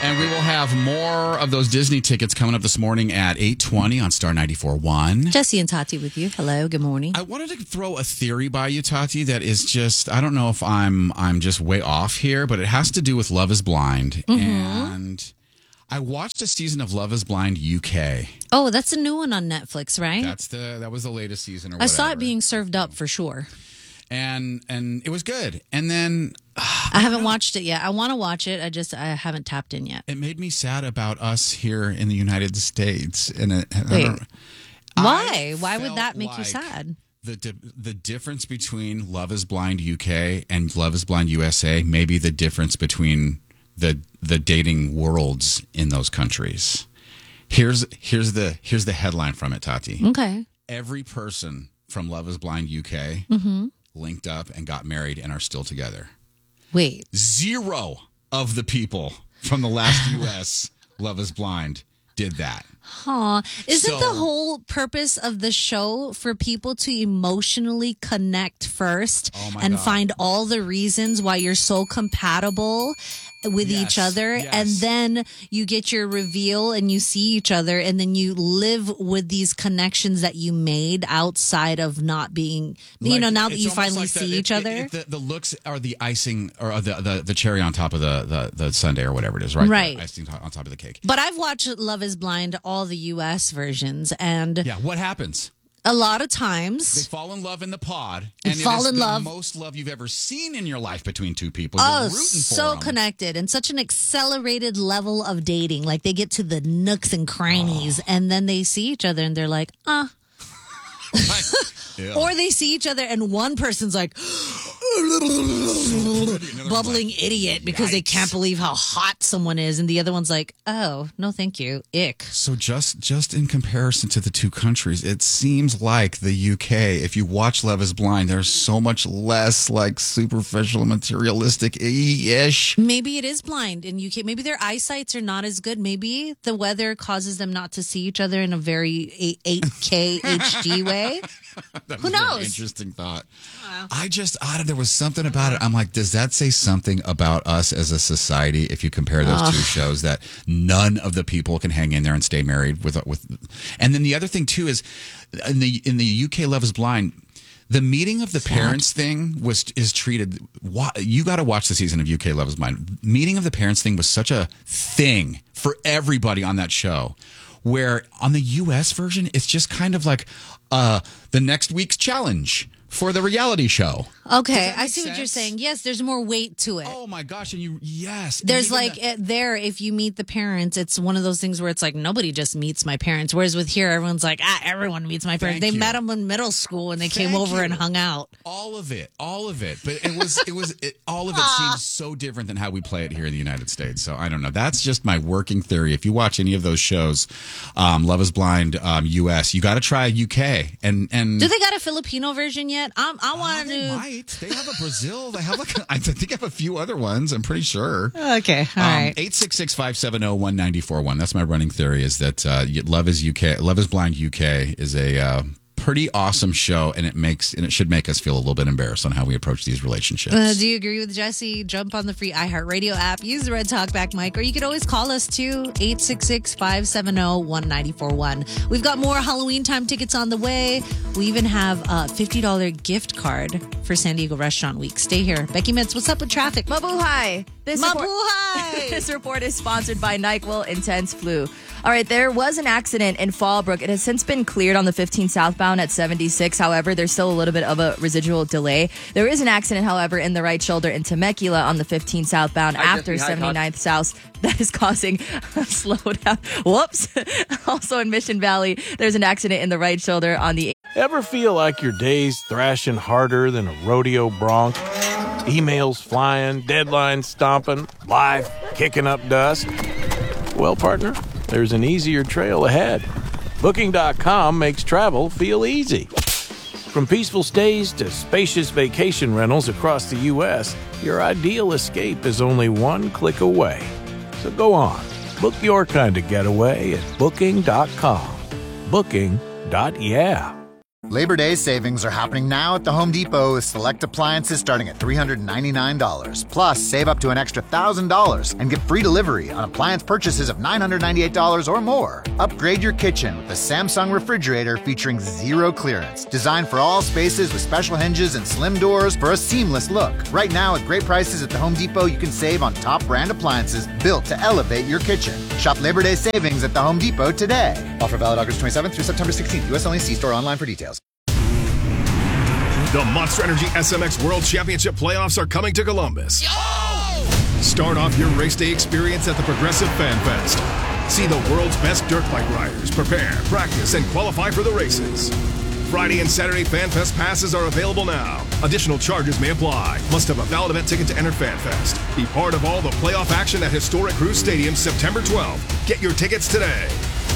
And we will have more of those Disney tickets coming up this morning at 8:20 on Star 94.1. Jesse and Tati with you. Hello, good morning. I wanted to throw a theory by you, Tati, that is just, I don't know if I'm just way off here, but it has to do with Love is Blind. And I watched a season of Love is Blind UK. Oh, that's a new one on Netflix, right? That was the latest season or whatever. I saw it being served up for sure. And it was good. And then I haven't watched it yet. I want to watch it. I haven't tapped in yet. it made me sad about us here in the United States. And Why? Why would that make you sad? The difference between Love is Blind UK and Love is Blind USA may be the difference between the dating worlds in those countries. Here's the headline from it, Tati. Okay. Every person from Love is Blind UK linked up and got married and are still together. Wait. 0 of the people from the last US Love is Blind did that. Huh. Isn't the whole purpose of the show for people to emotionally connect first and God. find all the reasons why you're so compatible with each other? Yes. And then you get your reveal and you see each other and then you live with these connections that you made outside of not being, now that you finally see each other. The looks are the icing or the cherry on top of the sundae or whatever it is, right? Right. The icing on top of the cake. But I've watched Love is Blind, all the U.S. versions, and Yeah, what happens? a lot of They times, fall in love in the pod, They and fall it is in the love. most love you've ever seen in your life between two people. You're rooting for so them. connected and such an accelerated level of dating. Like they get to the nooks and crannies, and then they see each other, and they're like, Yeah. Or they see each other, and one person's like, bubbling idiot because they can't believe how hot someone is, and the other one's like, oh, no thank you, ick. So just in comparison to the two countries, it seems like the UK, if you watch Love is Blind, there's so much less like superficial, materialistic-ish. Maybe it is blind in UK. Maybe their eyesights are not as good. Maybe the weather causes them not to see each other in a very 8K HD way. Who knows? Interesting thought. There was something about it. I'm like, does that say something about us as a society if you compare those two shows, that none of the people can hang in there and stay married with and then the other thing too is in the UK Love is Blind, the meeting of the parents thing is treated. You got to watch the season of UK Love is Blind. Meeting of the parents thing was such a thing for everybody on that show. Where on the U.S. version, it's just kind of like the next week's challenge for the reality show. Okay, I see what you're saying. Yes, there's more weight to it. Oh my gosh, yes. There's if you meet the parents, it's one of those things where it's like nobody just meets my parents. Whereas with here, everyone's like, everyone meets my parents. They met them in middle school and they came over and hung out. All of it. But all of it seems so different than how we play it here in the United States. So I don't know. That's just my working theory. If you watch any of those shows, Love is Blind, US, you got to try UK. And do they got a Filipino version yet? I want they to. might. They have a Brazil. They have I think they have a few other ones. I'm pretty sure. Okay, all right. 866-570-1941. That's my running theory. Is that Love is Blind UK is a pretty awesome show, and it should make us feel a little bit embarrassed on how we approach these relationships. Do you agree with Jesse? Jump on the free iHeartRadio app. Use the Red Talkback mic, or you could always call us too, 866-570-1941. We've got more Halloween time tickets on the way. We even have a $50 gift card for San Diego Restaurant Week. Stay here. Becky Mitz, what's up with traffic? Mabuhay! This report is sponsored by NyQuil Intense Flu. All right, there was an accident in Fallbrook. It has since been cleared on the 15 southbound at 76. However, there's still a little bit of a residual delay. There is an accident, however, in the right shoulder in Temecula on the 15 southbound after 79th South that is causing a slowdown. Whoops. Also in Mission Valley, there's an accident in the right shoulder on the... Ever feel like your day's thrashing harder than a rodeo bronc? Emails flying, deadlines stomping, life kicking up dust? Well, partner, there's an easier trail ahead. Booking.com makes travel feel easy. From peaceful stays to spacious vacation rentals across the U.S., your ideal escape is only one click away. So go on, book your kind of getaway at Booking.com. Booking.yeah. Labor Day savings are happening now at the Home Depot with select appliances starting at $399. Plus, save up to an extra $1,000 and get free delivery on appliance purchases of $998 or more. Upgrade your kitchen with the Samsung refrigerator featuring zero clearance. Designed for all spaces with special hinges and slim doors for a seamless look. Right now, at great prices at the Home Depot, you can save on top brand appliances built to elevate your kitchen. Shop Labor Day savings at the Home Depot today. Offer valid August 27th through September 16th. U.S. only. See store online for details. The Monster Energy SMX World Championship playoffs are coming to Columbus. Start off your race day experience at the Progressive Fan Fest. See the world's best dirt bike riders prepare, practice, and qualify for the races. Friday and Saturday Fan Fest passes are available now. Additional charges may apply. Must have a valid event ticket to enter Fan Fest. Be part of all the playoff action at Historic Cruise Stadium September 12th. Get your tickets today.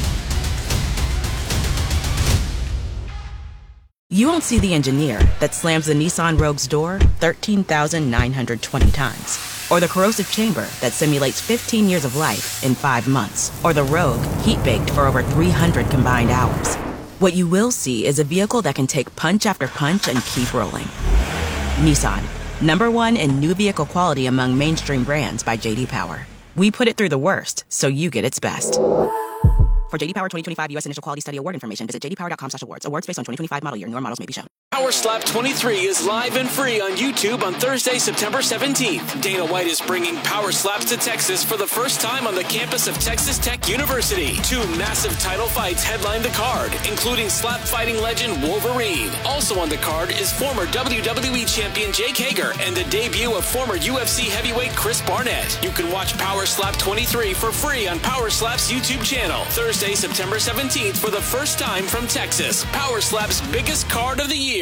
You won't see the engineer that slams the Nissan Rogue's door 13,920 times. Or the corrosive chamber that simulates 15 years of life in 5 months. Or the Rogue heat-baked for over 300 combined hours. What you will see is a vehicle that can take punch after punch and keep rolling. Nissan, #1 in new vehicle quality among mainstream brands by J.D. Power. We put it through the worst, so you get its best. For J.D. Power 2025 U.S. Initial Quality Study Award information, visit jdpower.com/awards. Awards based on 2025 model year. Newer models may be shown. Power Slap 23 is live and free on YouTube on Thursday, September 17th. Dana White is bringing Power Slaps to Texas for the first time on the campus of Texas Tech University. 2 massive title fights headline the card, including slap fighting legend Wolverine. Also on the card is former WWE champion Jake Hager and the debut of former UFC heavyweight Chris Barnett. You can watch Power Slap 23 for free on Power Slap's YouTube channel. Thursday, September 17th for the first time from Texas. Power Slap's biggest card of the year.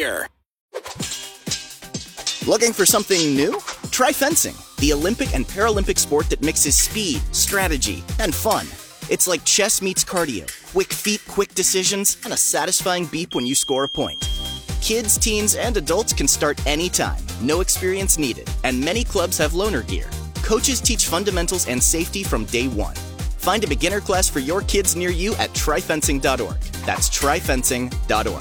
Looking for something new? Try fencing, the Olympic and Paralympic sport that mixes speed, strategy, and fun. It's like chess meets cardio, quick feet, quick decisions, and a satisfying beep when you score a point. Kids, teens, and adults can start anytime, no experience needed, and many clubs have loaner gear. Coaches teach fundamentals and safety from day one. Find a beginner class for your kids near you at tryfencing.org. That's tryfencing.org.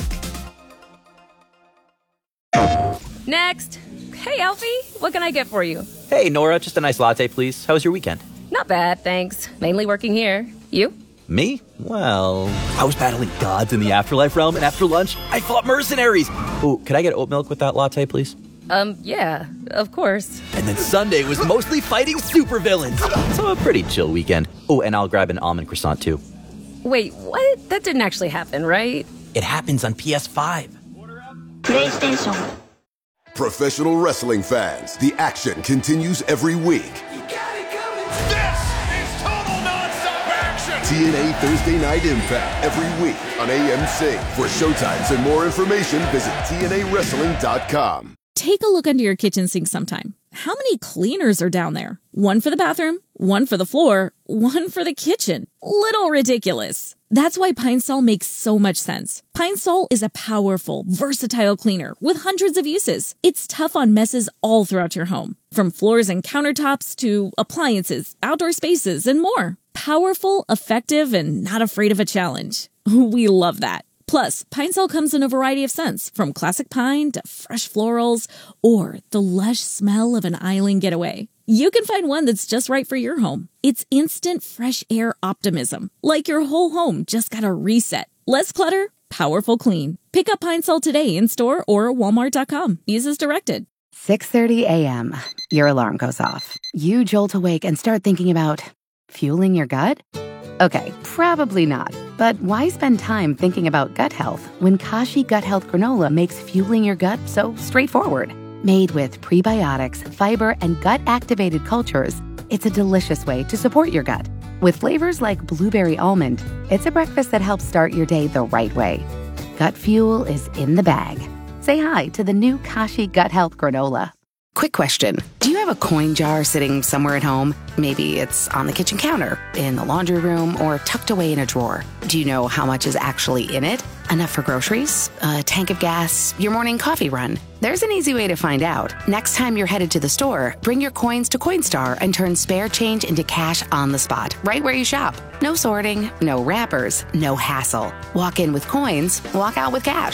Next. Hey, Alfie, what can I get for you? Hey, Nora, just a nice latte, please. How was your weekend? Not bad, thanks. Mainly working here. You? Me? Well, I was battling gods in the afterlife realm, and after lunch, I fought mercenaries. Oh, could I get oat milk with that latte, please? Yeah, of course. And then Sunday was mostly fighting supervillains. So a pretty chill weekend. Oh, and I'll grab an almond croissant, too. Wait, what? That didn't actually happen, right? It happens on PS5. PlayStation. Professional wrestling fans, the action continues every week. You got it coming. This is total nonstop action. TNA Thursday Night Impact every week on AMC. For showtimes and more information, visit TNAWrestling.com. Take a look under your kitchen sink sometime. How many cleaners are down there? One for the bathroom, one for the floor, one for the kitchen. Little ridiculous. That's why Pine Sol makes so much sense. Pine Sol is a powerful, versatile cleaner with hundreds of uses. It's tough on messes all throughout your home, from floors and countertops to appliances, outdoor spaces, and more. Powerful, effective, and not afraid of a challenge. We love that. Plus, Pine Sol comes in a variety of scents, from classic pine to fresh florals, or the lush smell of an island getaway. You can find one that's just right for your home. It's instant fresh air optimism, like your whole home just got a reset. Less clutter, powerful clean. Pick up Pine Sol today in store or walmart.com. Use as directed. 6:30 a.m. Your alarm goes off. You jolt awake and start thinking about fueling your gut? Okay, probably not. But why spend time thinking about gut health when Kashi Gut Health Granola makes fueling your gut so straightforward? Made with prebiotics, fiber, and gut-activated cultures, it's a delicious way to support your gut. With flavors like blueberry almond, it's a breakfast that helps start your day the right way. Gut fuel is in the bag. Say hi to the new Kashi Gut Health Granola. Quick question. Do you have a coin jar sitting somewhere at home? Maybe it's on the kitchen counter, in the laundry room, or tucked away in a drawer. Do you know how much is actually in it? Enough for groceries? A tank of gas? Your morning coffee run? There's an easy way to find out. Next time you're headed to the store, bring your coins to Coinstar and turn spare change into cash on the spot, right where you shop. No sorting, no wrappers, no hassle. Walk in with coins, walk out with cash.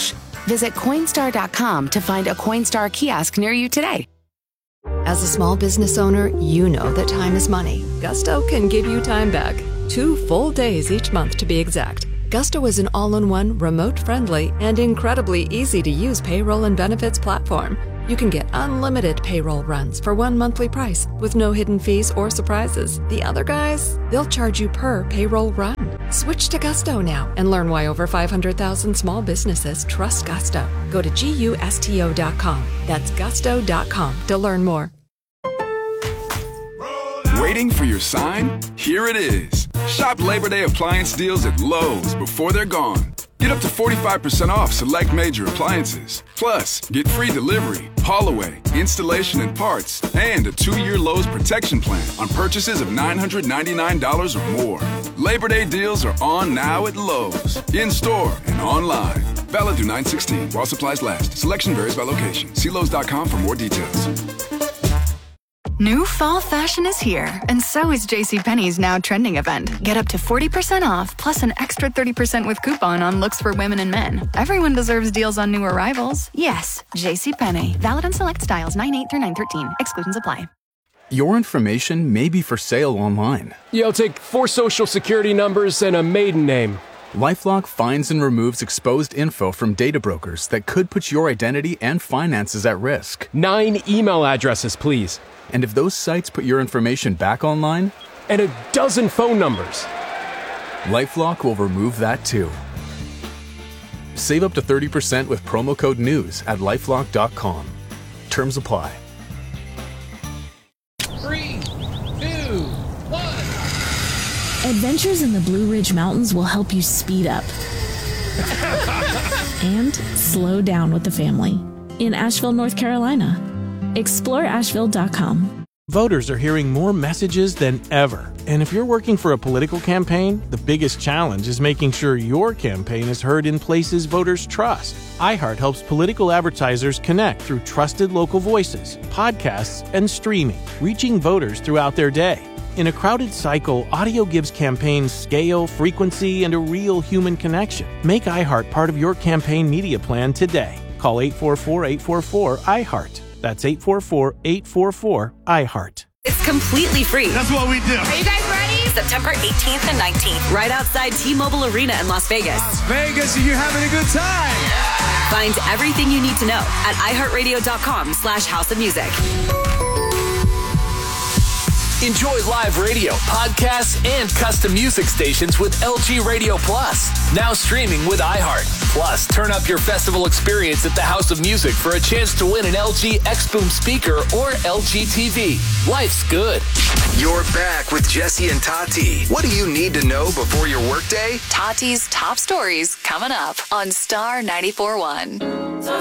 Visit Coinstar.com to find a Coinstar kiosk near you today. As a small business owner, you know that time is money. Gusto can give you time back. 2 full days each month to be exact. Gusto is an all-in-one, remote-friendly, and incredibly easy-to-use payroll and benefits platform. You can get unlimited payroll runs for one monthly price with no hidden fees or surprises. The other guys, they'll charge you per payroll run. Switch to Gusto now and learn why over 500,000 small businesses trust Gusto. Go to GUSTO.com. That's gusto.com to learn more. Waiting for your sign? Here it is. Shop Labor Day appliance deals at Lowe's before they're gone. Get up to 45% off select major appliances. Plus, get free delivery, haul away, installation and parts, and a 2-year Lowe's protection plan on purchases of $999 or more. Labor Day deals are on now at Lowe's, in-store and online. Valid through 9/16 while supplies last. Selection varies by location. See Lowe's.com for more details. New fall fashion is here, and so is JCPenney's now trending event. Get up to 40% off, plus an extra 30% with coupon on looks for women and men. Everyone deserves deals on new arrivals. Yes, JCPenney. Valid on select styles 9/8 through 9/13. Exclusions apply. Your information may be for sale online. Yo, take 4 social security numbers and a maiden name. LifeLock finds and removes exposed info from data brokers that could put your identity and finances at risk. 9 email addresses, please. And if those sites put your information back online? And a dozen phone numbers. LifeLock will remove that too. Save up to 30% with promo code NEWS at LifeLock.com. Terms apply. 3, 2, 1. Adventures in the Blue Ridge Mountains will help you speed up and slow down with the family in Asheville, North Carolina. Explore Asheville.com. Voters are hearing more messages than ever. And if you're working for a political campaign, the biggest challenge is making sure your campaign is heard in places voters trust. iHeart helps political advertisers connect through trusted local voices, podcasts, and streaming, reaching voters throughout their day. In a crowded cycle, audio gives campaigns scale, frequency, and a real human connection. Make iHeart part of your campaign media plan today. Call 844-844-iHeart. That's 844-844-iHeart. It's completely free. That's what we do. Are you guys ready? September 18th and 19th, right outside T-Mobile Arena in Las Vegas. Las Vegas, are you having a good time? Yeah. Find everything you need to know at iHeartRadio.com/House of Music. Enjoy live radio, podcasts, and custom music stations with LG Radio Plus. Now streaming with iHeart. Plus, turn up your festival experience at the House of Music for a chance to win an LG X-Boom speaker or LG TV. Life's good. You're back with Jesse and Tati. What do you need to know before your workday? Tati's top stories coming up on Star 94.1.